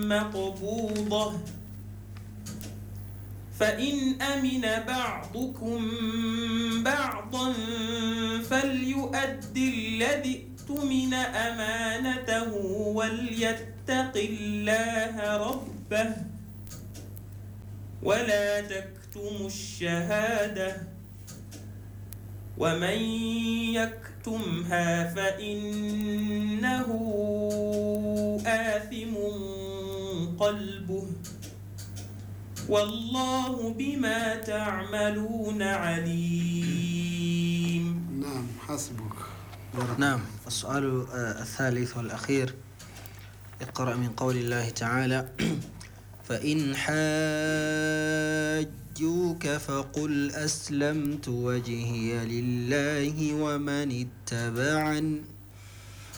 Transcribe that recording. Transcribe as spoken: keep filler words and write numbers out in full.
مقبوضة فإن أمن بعضكم بعضا فليؤد الذي اؤتمن أمانته وليتق الله ربه ولا تكتموا الشهادة ومن يكتمها فإنه آثم قلبه والله بما تعملون عليم. نعم حسبك. نعم. السؤال الثالث والأخير، اقرأ من قول الله تعالى: فإن حاجوك فقل أسلمت وجهي لله ومن اتبعني